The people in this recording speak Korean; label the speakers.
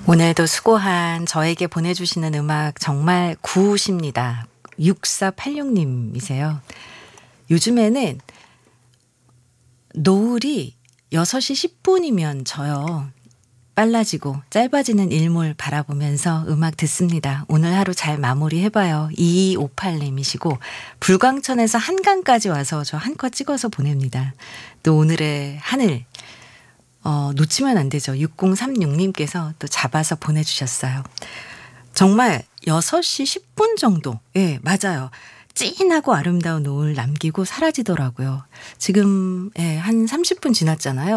Speaker 1: 오늘도 수고한 저에게 보내주시는 음악 정말 구우십니다. 6486님이세요. 요즘에는 노을이 6시 10분이면 져요. 빨라지고 짧아지는 일몰 바라보면서 음악 듣습니다. 오늘 하루 잘 마무리해봐요. 2258님이시고 불광천에서 한강까지 와서 저 한컷 찍어서 보냅니다. 또 오늘의 하늘 놓치면 안 되죠. 6036님께서 또 잡아서 보내주셨어요. 정말 6시 10분 정도. 예, 맞아요. 찐하고 아름다운 노을 남기고 사라지더라고요. 지금 한 30분 지났잖아요.